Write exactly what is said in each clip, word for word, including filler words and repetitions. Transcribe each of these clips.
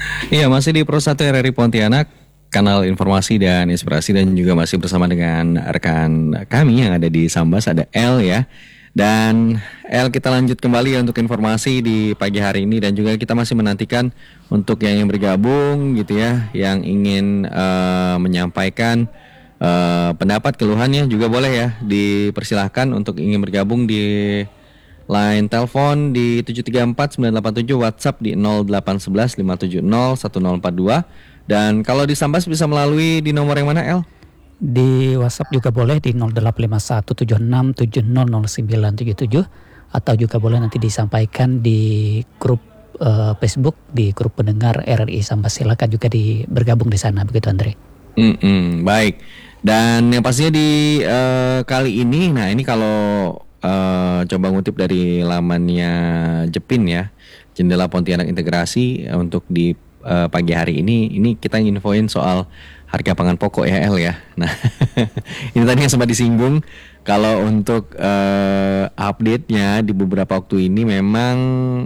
Iya, masih di Pro satu R R I Pontianak, kanal informasi dan inspirasi, dan juga masih bersama dengan rekan kami yang ada di Sambas, ada El ya. Dan El, kita lanjut kembali ya untuk informasi di pagi hari ini, dan juga kita masih menantikan untuk yang ingin bergabung gitu ya, yang ingin eh, menyampaikan eh, pendapat keluhannya juga boleh ya, dipersilahkan untuk ingin bergabung di line telepon di tujuh tiga empat sembilan delapan tujuh, WhatsApp di nol delapan satu satu lima tujuh nol satu nol empat dua. Dan kalau di Sambas bisa melalui di nomor yang mana, El? Di WhatsApp juga boleh di nol delapan lima satu tujuh enam tujuh nol nol sembilan tujuh tujuh, atau juga boleh nanti disampaikan di grup uh, Facebook, di grup pendengar R R I Sambas. Silakan juga di bergabung di sana, begitu Andre. Mm-mm, baik. Dan yang pastinya di eh, kali ini, nah ini kalau eh, coba ngutip dari lamannya Jepin ya, Jendela Pontianak Integrasi, eh, untuk di eh, pagi hari ini, ini kita infoin soal harga pangan pokok ya, El ya. Nah, ini tadi yang sempat disinggung, kalau untuk eh, update-nya di beberapa waktu ini memang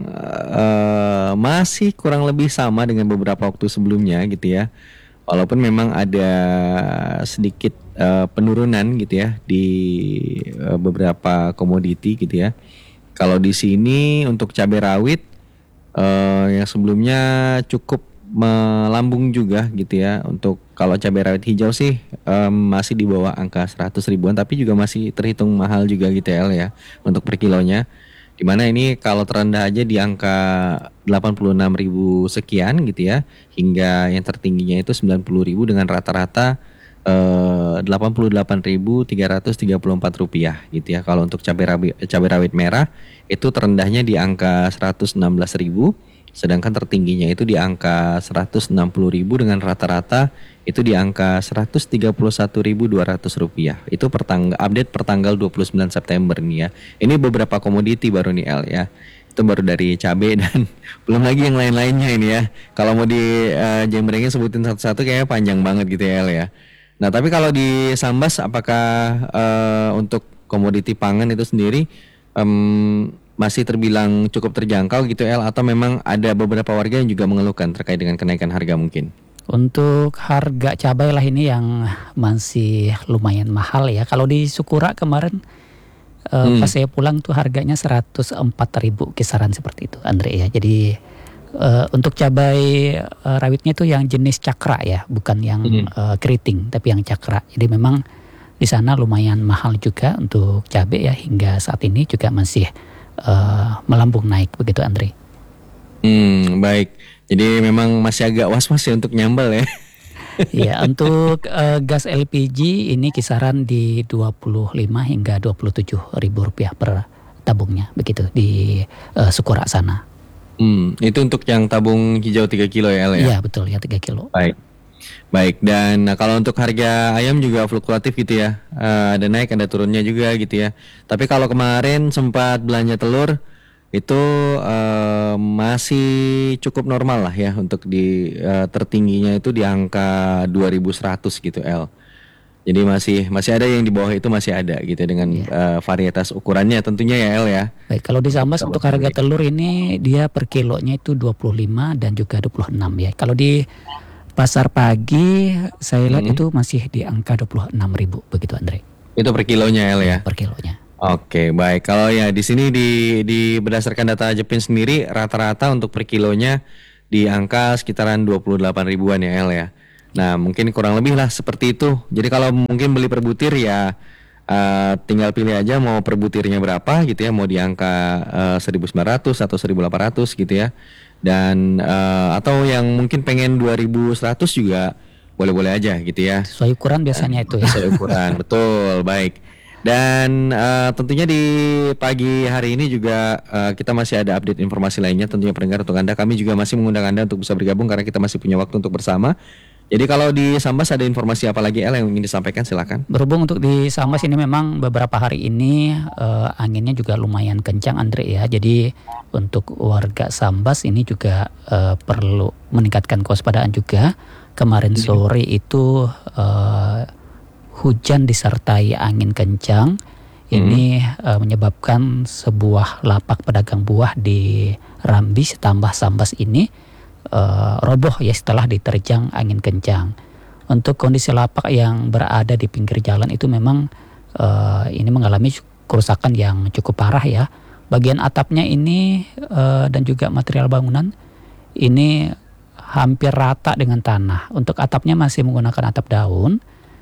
eh, masih kurang lebih sama dengan beberapa waktu sebelumnya gitu ya. Walaupun memang ada sedikit eh, penurunan gitu ya di eh, beberapa komoditi gitu ya. Kalau di sini untuk cabai rawit eh, yang sebelumnya cukup melambung juga gitu ya. Untuk kalau cabai rawit hijau sih em, masih di bawah angka seratus ribuan, tapi juga masih terhitung mahal juga gitu ya, El, ya untuk per kilonya. Dimana ini kalau terendah aja di angka delapan puluh enam ribu sekian gitu ya, hingga yang tertingginya itu sembilan puluh ribu dengan rata-rata eh, delapan puluh delapan ribu tiga ratus tiga puluh empat rupiah gitu ya. Kalau untuk cabai rawit, cabai rawit merah itu terendahnya di angka seratus enam belas ribu, sedangkan tertingginya itu di angka seratus enam puluh ribu dengan rata-rata itu di angka seratus tiga puluh satu ribu dua ratus rupiah. Itu pertanggal update pertanggal dua puluh sembilan September nih ya. Ini beberapa komoditi baru nih, El ya. Itu baru dari cabai dan belum lagi yang lain-lainnya ini ya. Kalau mau di uh, jembrengnya sebutin satu-satu kayaknya panjang banget gitu ya, El ya. Nah, tapi kalau di Sambas apakah uh, untuk komoditi pangan itu sendiri em, masih terbilang cukup terjangkau gitu, El, atau memang ada beberapa warga yang juga mengeluhkan terkait dengan kenaikan harga mungkin? Untuk harga cabai lah ini yang masih lumayan mahal ya. Kalau di Sukura kemarin uh, Hmm. pas saya pulang tuh harganya seratus empat ribu kisaran seperti itu, Andre ya. Jadi uh, untuk cabai uh, rawitnya itu yang jenis cakra ya, bukan yang Hmm. uh, keriting, tapi yang cakra. Jadi memang di sana lumayan mahal juga untuk cabai ya, hingga saat ini juga masih uh, melambung naik begitu, Andre. Hmm, baik. Jadi memang masih agak was-was ya untuk nyambal ya. Ya, untuk uh, gas L P G ini kisaran di dua puluh lima hingga dua puluh tujuh ribu rupiah per tabungnya begitu di uh, Sukura sana. Hmm, itu untuk yang tabung hijau tiga kilo ya, El ya. Iya betul ya, tiga kilo. Baik. Baik, dan nah, kalau untuk harga ayam juga fluktuatif gitu ya. Eh, ada naik, ada turunnya juga gitu ya. Tapi kalau kemarin sempat belanja telur itu eh, masih cukup normal lah ya, untuk di eh, tertingginya itu di angka dua ribu seratus gitu, El. Jadi masih masih ada yang di bawah itu, masih ada gitu dengan Iya. eh, varietas ukurannya tentunya ya, El ya. Baik, kalau di Sambas untuk harga telur ini dia per kilonya itu dua puluh lima dan juga dua puluh enam ya. Kalau di pasar pagi saya lihat Hmm. itu masih di angka dua puluh enam ribu begitu, Andre. Itu per kilonya, El ya. Per kilonya. Oke, baik. Kalau ya di sini di di berdasarkan data Jepin sendiri, rata-rata untuk per kilonya di angka sekitaran dua puluh delapan ribuan ya, El ya. Nah, mungkin kurang lebih lah seperti itu. Jadi kalau mungkin beli per butir ya eh, tinggal pilih aja mau per butirnya berapa gitu ya, mau di angka eh, seribu sembilan ratus atau seribu delapan ratus gitu ya. Dan eh, atau yang mungkin pengen dua ribu seratus juga boleh-boleh aja gitu ya. Sesuai ukuran biasanya itu ya. Sesuai ukuran, betul, baik. Dan eh, tentunya di pagi hari ini juga eh, kita masih ada update informasi lainnya tentunya pendengar untuk Anda. Kami juga masih mengundang Anda untuk bisa bergabung karena kita masih punya waktu untuk bersama. Jadi kalau di Sambas ada informasi apa lagi, El, yang ingin disampaikan, silakan. Berhubung untuk di Sambas ini memang beberapa hari ini eh, anginnya juga lumayan kencang, Andre ya. Jadi untuk warga Sambas ini juga eh, perlu meningkatkan kewaspadaan juga. Kemarin sore itu eh, hujan disertai angin kencang. Ini eh, menyebabkan sebuah lapak pedagang buah di Rambis tambah Sambas ini uh, roboh ya setelah diterjang angin kencang. Untuk kondisi lapak yang berada di pinggir jalan itu memang uh, ini mengalami kerusakan yang cukup parah ya. Bagian atapnya ini uh, dan juga material bangunan ini hampir rata dengan tanah. Untuk atapnya masih menggunakan atap daun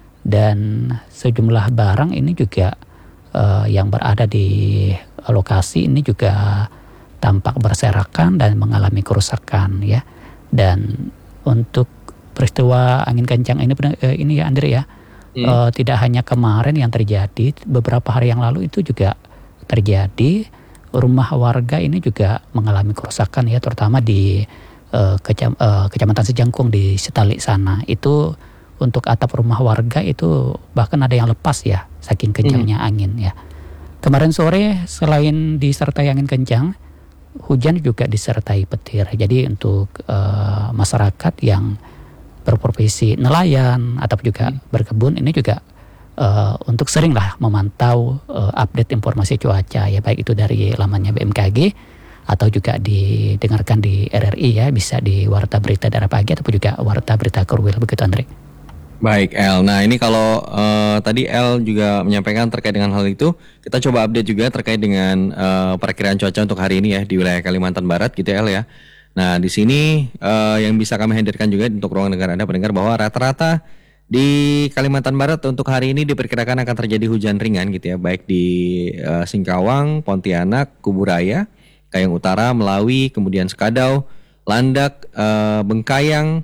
dan sejumlah barang ini juga uh, yang berada di lokasi ini juga tampak berserakan dan mengalami kerusakan ya. Dan untuk peristiwa angin kencang ini uh, ini ya Andre ya, hmm. uh, tidak hanya kemarin yang terjadi, beberapa hari yang lalu itu juga terjadi. Rumah warga ini juga mengalami kerusakan ya, terutama di uh, kecam, uh, Kecamatan Sejangkung di Setali sana. Itu untuk atap rumah warga itu bahkan ada yang lepas ya, saking kencangnya hmm. angin ya. Kemarin sore selain disertai angin kencang, hujan juga disertai petir. Jadi untuk uh, masyarakat yang berprofesi nelayan atau juga hmm. berkebun ini juga uh, untuk seringlah memantau uh, update informasi cuaca ya, baik itu dari lamannya B M K G atau juga didengarkan di R R I ya, bisa di Warta Berita Daerah Pagi ataupun juga Warta Berita Korwil, begitu Andre. Baik El, nah ini kalau uh, tadi El juga menyampaikan terkait dengan hal itu, kita coba update juga terkait dengan uh, perakiraan cuaca untuk hari ini ya di wilayah Kalimantan Barat gitu El ya. Nah di sini uh, yang bisa kami hadirkan juga untuk ruang dengar Anda pendengar bahwa rata-rata di Kalimantan Barat untuk hari ini diperkirakan akan terjadi hujan ringan gitu ya, baik di uh, Singkawang, Pontianak, Kuburaya, Kayong Utara, Melawi, kemudian Sekadau, Landak, uh, Bengkayang,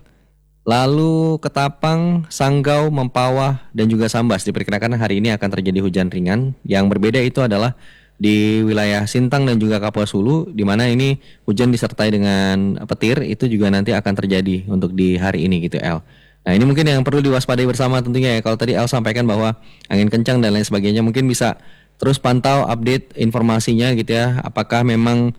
lalu Ketapang, Sanggau, Mempawah, dan juga Sambas. Diperkirakan hari ini akan terjadi hujan ringan. Yang berbeda itu adalah di wilayah Sintang dan juga Kapuas Hulu, di mana ini hujan disertai dengan petir, itu juga nanti akan terjadi untuk di hari ini gitu El. Nah ini mungkin yang perlu diwaspadai bersama tentunya ya. Kalau tadi El sampaikan bahwa angin kencang dan lain sebagainya, mungkin bisa terus pantau update informasinya gitu ya. Apakah memang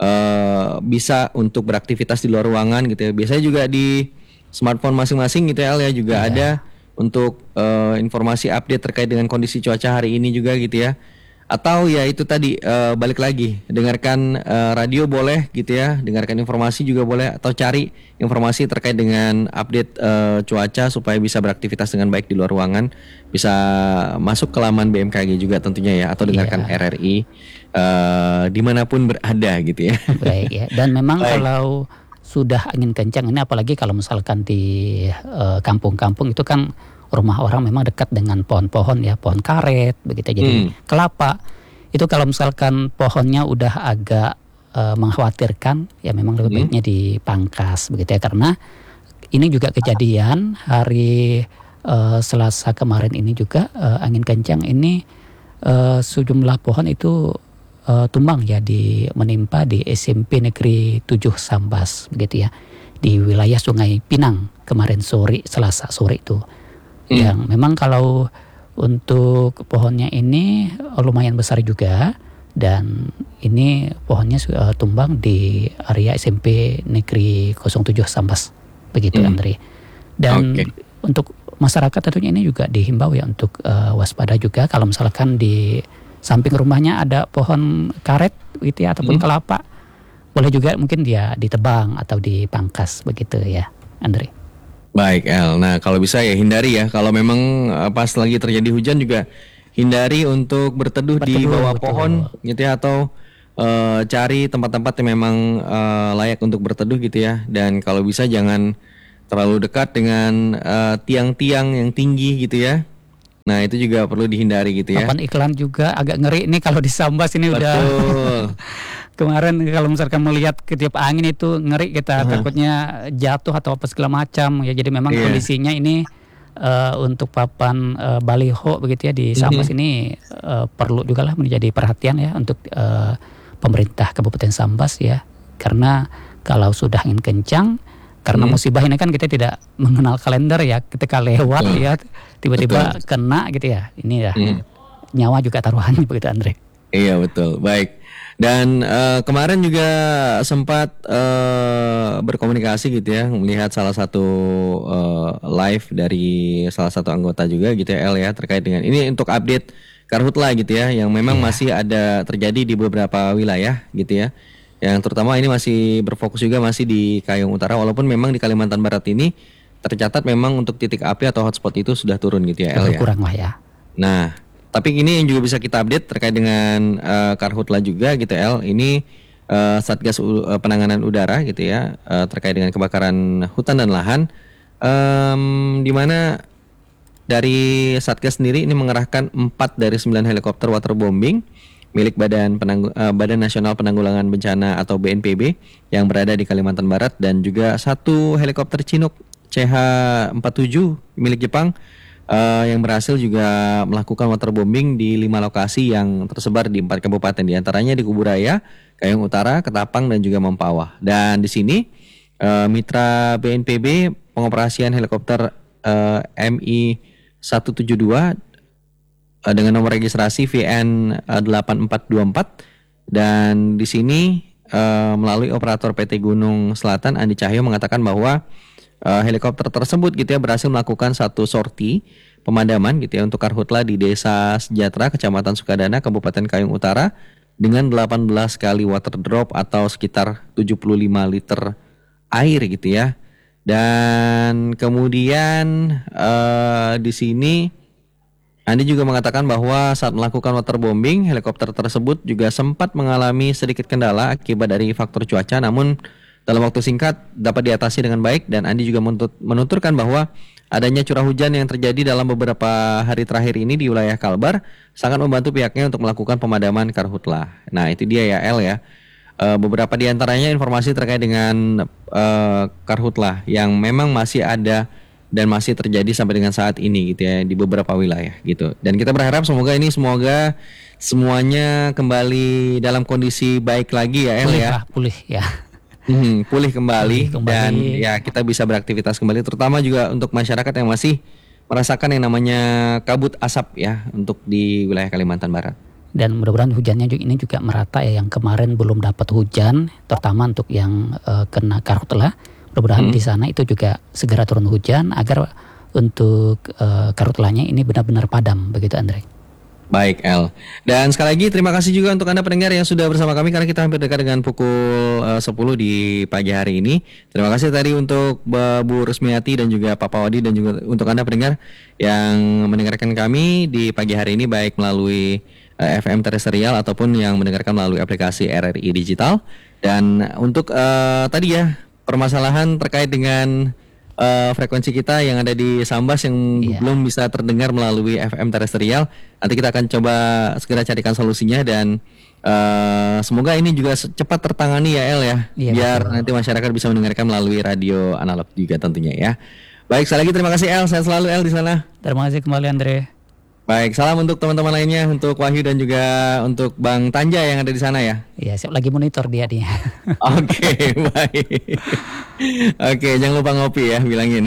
uh, bisa untuk beraktivitas di luar ruangan gitu ya. Biasanya juga di smartphone masing-masing gitu ya El ya, juga yeah. ada untuk uh, informasi update terkait dengan kondisi cuaca hari ini juga gitu ya. Atau ya itu tadi uh, balik lagi, dengarkan uh, radio boleh gitu ya, dengarkan informasi juga boleh, atau cari informasi terkait dengan update uh, cuaca supaya bisa beraktivitas dengan baik di luar ruangan. Bisa masuk ke laman B M K G juga tentunya ya, atau dengarkan yeah. R R I uh, dimanapun berada gitu ya. Baik ya, dan memang baik. Kalau sudah angin kencang ini, apalagi kalau misalkan di uh, kampung-kampung itu kan rumah orang memang dekat dengan pohon-pohon ya, pohon karet begitu, jadi hmm. kelapa. Itu kalau misalkan pohonnya udah agak uh, mengkhawatirkan ya, memang lebih baiknya hmm. dipangkas begitu ya, karena ini juga kejadian hari uh, Selasa kemarin ini juga uh, angin kencang ini uh, sejumlah pohon itu uh, tumbang ya, di menimpa di S M P Negeri tujuh Sambas begitu ya, di wilayah Sungai Pinang kemarin sore, Selasa sore itu. Hmm. Yang memang kalau untuk pohonnya ini lumayan besar juga, dan ini pohonnya uh, tumbang di area S M P Negeri nol tujuh Sambas begitu hmm. Andre. Dan okay. untuk masyarakat tentunya ini juga dihimbau ya untuk uh, waspada juga kalau misalkan di samping rumahnya ada pohon karet gitu ya, ataupun hmm. kelapa, boleh juga mungkin dia ditebang atau dipangkas begitu ya Andre. Baik El, nah kalau bisa ya hindari ya, kalau memang uh, pas lagi terjadi hujan juga hindari untuk berteduh, berteduh di bawah betul. pohon gitu ya, atau uh, cari tempat-tempat yang memang uh, layak untuk berteduh gitu ya. Dan kalau bisa jangan terlalu dekat dengan uh, tiang-tiang yang tinggi gitu ya. Nah itu juga perlu dihindari gitu ya. Papan iklan juga agak ngeri nih kalau di Sambas ini. Betul. Udah kemarin kalau misalkan melihat ketiup angin itu ngeri kita, uh-huh. takutnya jatuh atau apa segala macam ya. Jadi memang yeah. kondisinya ini uh, untuk papan uh, baliho begitu ya di Sambas uh-huh. ini uh, perlu juga lah menjadi perhatian ya untuk uh, pemerintah Kabupaten Sambas ya. Karena kalau sudah angin kencang, karena uh-huh. musibah ini kan kita tidak mengenal kalender ya, ketika lewat uh-huh. ya tiba-tiba betul. Kena gitu ya. Ini ya uh-huh. nyawa juga taruhannya begitu Andre. Iya betul, baik. Dan uh, kemarin juga sempat uh, berkomunikasi gitu ya, melihat salah satu uh, live dari salah satu anggota juga gitu ya El ya, terkait dengan ini untuk update karhutla gitu ya, yang memang yeah. masih ada terjadi di beberapa wilayah gitu ya, Yang terutama ini masih berfokus juga masih di Kayong Utara, walaupun memang di Kalimantan Barat ini tercatat memang untuk titik api atau hotspot itu sudah turun gitu ya El ya. Kurang lah ya. Nah, tapi ini yang juga bisa kita update terkait dengan uh, Karhutla juga gitu El. Ini uh, Satgas U- uh, Penanganan Udara gitu ya, uh, terkait dengan kebakaran hutan dan lahan, um, di mana dari Satgas sendiri ini mengerahkan empat dari sembilan helikopter waterbombing milik Badan Penanggu- uh, Badan Nasional Penanggulangan Bencana atau B N P B yang berada di Kalimantan Barat, dan juga satu helikopter Chinook C H empat puluh tujuh milik Jepang uh, yang berhasil juga melakukan waterbombing di lima lokasi yang tersebar di empat kabupaten, di antaranya di Kuburaya, Kayong Utara, Ketapang, dan juga Mempawah. Dan di sini uh, mitra B N P B pengoperasian helikopter uh, M I seratus tujuh puluh dua uh, dengan nomor registrasi V N uh, delapan empat dua empat, dan di sini uh, melalui operator P T Gunung Selatan Andi Cahyo mengatakan bahwa uh, helikopter tersebut gitu ya berhasil melakukan satu sorti pemadaman gitu ya untuk Karhutla di Desa Sejahtera, Kecamatan Sukadana, Kabupaten Kayong Utara dengan delapan belas kali water drop atau sekitar tujuh puluh lima liter air gitu ya. Dan kemudian uh, di sini Andi juga mengatakan bahwa saat melakukan waterbombing, helikopter tersebut juga sempat mengalami sedikit kendala akibat dari faktor cuaca, namun dalam waktu singkat dapat diatasi dengan baik. Dan Andi juga menuntut, menuturkan bahwa adanya curah hujan yang terjadi dalam beberapa hari terakhir ini di wilayah Kalbar sangat membantu pihaknya untuk melakukan pemadaman Karhutla. Nah itu dia ya El ya. Uh, beberapa di antaranya informasi terkait dengan uh, Karhutla yang memang masih ada dan masih terjadi sampai dengan saat ini gitu ya di beberapa wilayah gitu. Dan kita berharap semoga ini semoga semuanya kembali dalam kondisi baik lagi ya El Pulih ya. lah, pulih ya. Hmm, pulih kembali, Pulih kembali. Dan ya kita bisa beraktivitas kembali, terutama juga untuk masyarakat yang masih merasakan yang namanya kabut asap ya untuk di wilayah Kalimantan Barat. Dan mudah-mudahan hujannya juga ini juga merata ya, yang kemarin belum dapat hujan, terutama untuk yang uh, kena Karhutla. Mudah-mudahan Hmm. di sana itu juga segera turun hujan agar untuk uh, Karhutlanya ini benar-benar padam, begitu Andre. Baik El. Dan sekali lagi terima kasih juga untuk Anda pendengar yang sudah bersama kami, karena kita hampir dekat dengan pukul uh, sepuluh di pagi hari ini. Terima kasih tadi untuk Bu Rusmiati dan juga Pak Pawadi, dan juga untuk Anda pendengar yang mendengarkan kami di pagi hari ini baik melalui F M terestrial ataupun yang mendengarkan melalui aplikasi R R I Digital. Dan untuk uh, tadi ya permasalahan terkait dengan uh, frekuensi kita yang ada di Sambas yang Iya. belum bisa terdengar melalui F M terestrial, nanti kita akan coba segera carikan solusinya, dan uh, semoga ini juga cepat tertangani ya El ya, Iya, biar betul. nanti masyarakat bisa mendengarkan melalui radio analog juga tentunya ya. Baik, sekali lagi terima kasih El, sehat selalu El di sana. Terima kasih kembali Andre. Baik, salam untuk teman-teman lainnya, untuk Wahyu dan juga untuk Bang Tanja yang ada di sana ya. Iya, siap lagi monitor dia dia. Oke, baik. Oke, jangan lupa ngopi ya, bilangin.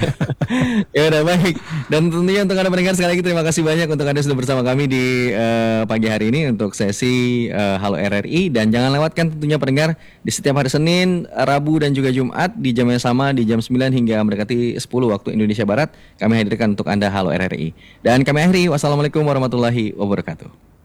Ya udah baik. Dan tentunya untuk Anda pendengar sekali lagi terima kasih banyak untuk Anda sudah bersama kami di eh, pagi hari ini untuk sesi eh, Halo R R I, dan jangan lewatkan tentunya pendengar di setiap hari Senin, Rabu dan juga Jumat di jam yang sama di jam sembilan hingga mendekati sepuluh waktu Indonesia Barat kami hadirkan untuk Anda Halo R R I. Dan kami akhiri, wassalamualaikum warahmatullahi wabarakatuh.